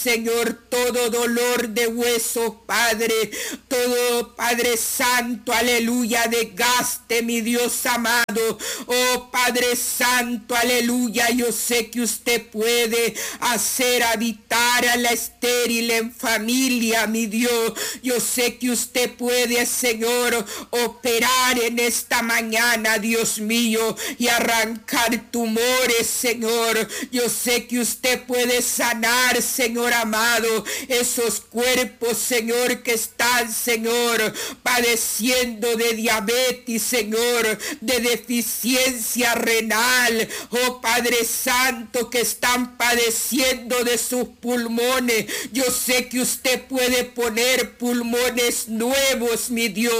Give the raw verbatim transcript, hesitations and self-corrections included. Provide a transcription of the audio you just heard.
Señor, todo dolor de hueso, Padre, todo, Padre Santo, aleluya, desgaste, mi Dios amado. Oh, Padre Santo, aleluya, yo sé que usted puede hacer habitar a la estéril en familia, mi Dios. Yo sé que usted puede, Señor, operar en esta mañana, Dios mío, y arrancar tumores, Señor. Yo sé que usted puede sanar, Señor amado, esos cuerpos, Señor, que están, Señor, padeciendo de diabetes, Señor, de deficiencia renal, oh Padre Santo, que están padeciendo de sus pulmones. Yo sé que usted puede poner pulmones nuevos, mi Dios.